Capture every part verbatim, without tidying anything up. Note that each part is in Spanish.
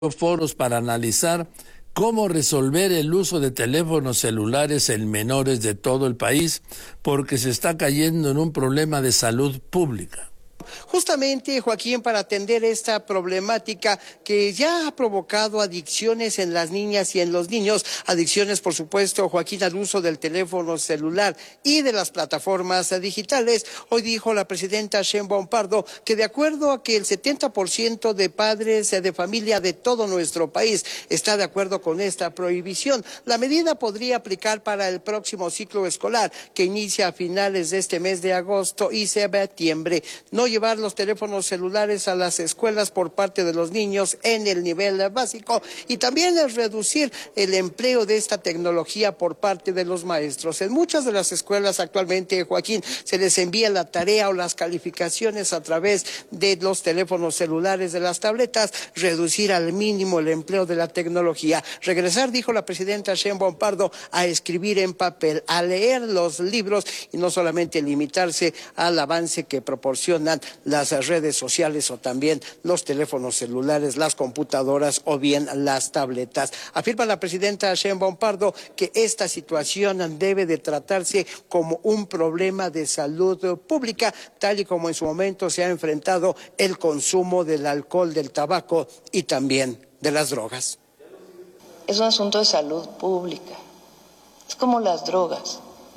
foros para analizar cómo resolver el uso de teléfonos celulares en menores de todo el país, porque se está cayendo en un problema de salud pública. Justamente, Joaquín, para atender esta problemática que ya ha provocado adicciones en las niñas y en los niños, adicciones, por supuesto, Joaquín, al uso del teléfono celular y de las plataformas digitales. Hoy dijo la presidenta Sheinbaum Pardo que de acuerdo a que el setenta por ciento de padres de familia de todo nuestro país está de acuerdo con esta prohibición, la medida podría aplicar para el próximo ciclo escolar que inicia a finales de este mes de agosto y septiembre. No llevar los teléfonos celulares a las escuelas por parte de los niños en el nivel básico y también es reducir el empleo de esta tecnología por parte de los maestros. En muchas de las escuelas actualmente, Joaquín, se les envía la tarea o las calificaciones a través de los teléfonos celulares, de las tabletas, reducir al mínimo el empleo de la tecnología. Regresar, dijo la presidenta Sheinbaum Pardo, a escribir en papel, a leer los libros y no solamente limitarse al avance que proporcionan las redes sociales o también los teléfonos celulares, las computadoras o bien las tabletas. Afirma la presidenta Sheinbaum Pardo que esta situación debe de tratarse como un problema de salud pública, tal y como en su momento se ha enfrentado el consumo del alcohol, del tabaco y también de las drogas. Es un asunto de salud pública, es como las drogas.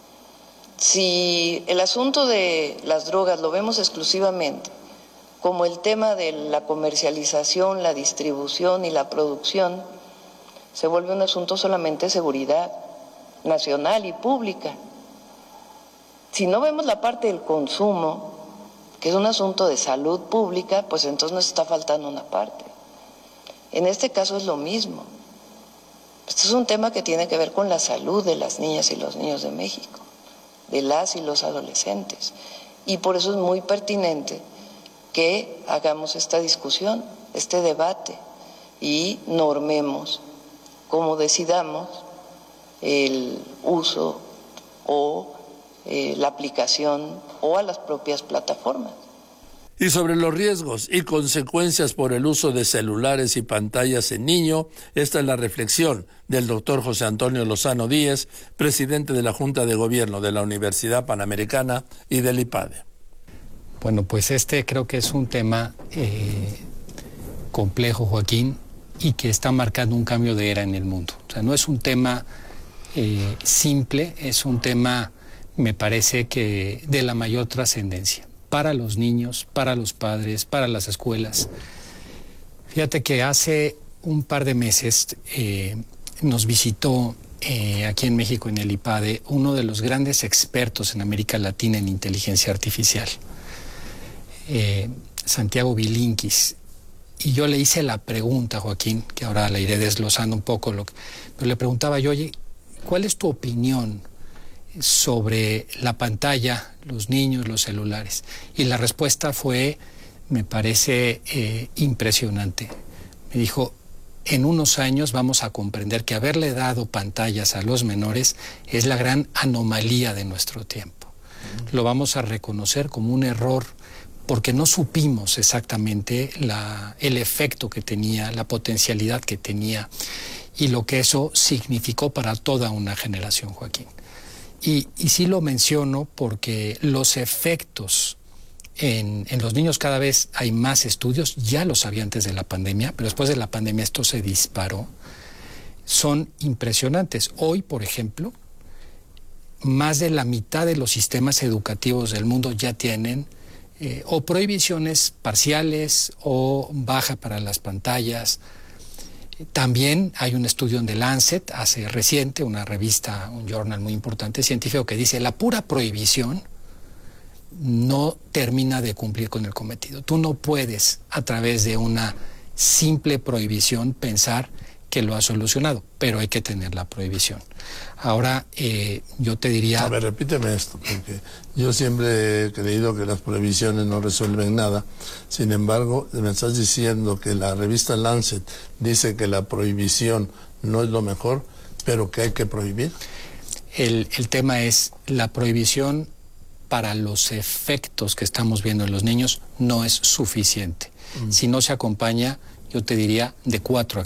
Si el asunto de las drogas lo vemos exclusivamente como el tema de la comercialización, la distribución y la producción, se vuelve un asunto solamente de seguridad nacional y pública. Si no vemos la parte del consumo, que es un asunto de salud pública, pues entonces nos está faltando una parte. En este caso es lo mismo. Este es un tema que tiene que ver con la salud de las niñas y los niños de México, de las y los adolescentes. Y por eso es muy pertinente que hagamos esta discusión, este debate y normemos como decidamos el uso o eh, la aplicación o a las propias plataformas. Y sobre los riesgos y consecuencias por el uso de celulares y pantallas en niños, esta es la reflexión del doctor José Antonio Lozano Díez, presidente de la Junta de Gobierno de la Universidad Panamericana y del IPADE. Bueno, pues este creo que es un tema eh, complejo, Joaquín, y que está marcando un cambio de era en el mundo. O sea, no es un tema eh, simple, es un tema, me parece que de la mayor trascendencia para los niños, para los padres, para las escuelas. Fíjate que hace un par de meses eh, nos visitó eh, aquí en México, en el IPADE, uno de los grandes expertos en América Latina en inteligencia artificial, eh, Santiago Bilinkis. Y yo le hice la pregunta, Joaquín, que ahora la iré desglosando un poco, lo que, pero le preguntaba yo, oye, ¿cuál es tu opinión sobre la pantalla, los niños, los celulares? Y la respuesta fue, me parece eh, impresionante. Me dijo, en unos años vamos a comprender que haberle dado pantallas a los menores es la gran anomalía de nuestro tiempo. Uh-huh. Lo vamos a reconocer como un error porque no supimos exactamente la, el efecto que tenía, la potencialidad que tenía y lo que eso significó para toda una generación, Joaquín. Y, y sí lo menciono porque los efectos en, en los niños, cada vez hay más estudios, ya lo sabía antes de la pandemia, pero después de la pandemia esto se disparó, son impresionantes. Hoy, por ejemplo, más de la mitad de los sistemas educativos del mundo ya tienen eh, o prohibiciones parciales o baja para las pantallas. También hay un estudio en The Lancet, hace reciente, una revista, un journal muy importante, científico, que dice la pura prohibición no termina de cumplir con el cometido. Tú no puedes, a través de una simple prohibición, pensar que lo has solucionado, pero hay que tener la prohibición. Ahora, eh, yo te diría... A ver, repíteme esto, porque yo siempre he creído que las prohibiciones no resuelven nada. Sin embargo, me estás diciendo que la revista Lancet dice que la prohibición no es lo mejor, pero que hay que prohibir. El, el tema es, la prohibición para los efectos que estamos viendo en los niños no es suficiente. Mm. Si no se acompaña yo te diría de cuatro